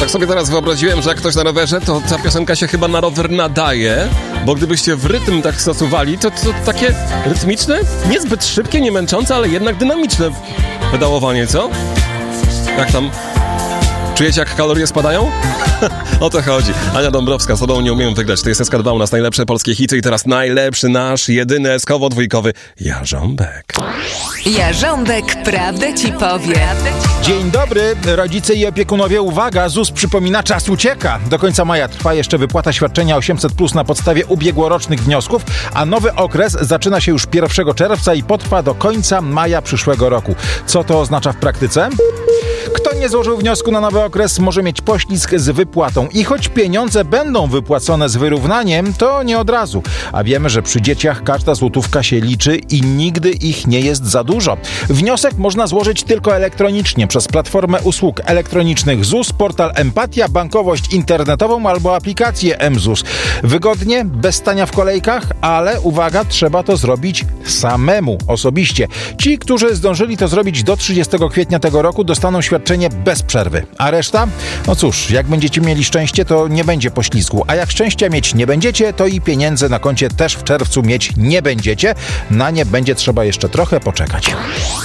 Tak sobie teraz wyobraziłem, że jak ktoś na rowerze, to ta piosenka się chyba na rower nadaje, bo gdybyście w rytm tak stosuwali, to takie rytmiczne, niezbyt szybkie, nie męczące, ale jednak dynamiczne pedałowanie, co? Jak tam? Czujecie, jak kalorie spadają? O to chodzi. Ania Dąbrowska, z tobą nie umiem wygrać. To jest SK2, u nas najlepsze polskie hity i teraz najlepszy nasz, jedyny eskowo-dwójkowy Jarząbek. Jarząbek prawdę ci powie. Dzień dobry, rodzice i opiekunowie, uwaga, ZUS przypomina, czas ucieka. Do końca maja trwa jeszcze wypłata świadczenia 800+ na podstawie ubiegłorocznych wniosków, a nowy okres zaczyna się już 1 czerwca i potrwa do końca maja przyszłego roku. Co to oznacza w praktyce? Kto nie złożył wniosku na nowy okres, może mieć poślizg z wypłatą. I choć pieniądze będą wypłacone z wyrównaniem, to nie od razu. A wiemy, że przy dzieciach każda złotówka się liczy i nigdy ich nie jest za dużo. Wniosek można złożyć tylko elektronicznie przez platformę usług elektronicznych ZUS, portal Empatia, bankowość internetową albo aplikację mZUS. Wygodnie, bez stania w kolejkach, ale uwaga, trzeba to zrobić samemu, osobiście. Ci, którzy zdążyli to zrobić do 30 kwietnia tego roku, dostaną świadczenie bez przerwy. A reszta? No cóż, jak będziecie mieli szczęście, to nie będzie poślizgu. A jak szczęścia mieć nie będziecie, to i pieniędzy na koncie też w czerwcu mieć nie będziecie. Na nie będzie trzeba jeszcze trochę poczekać.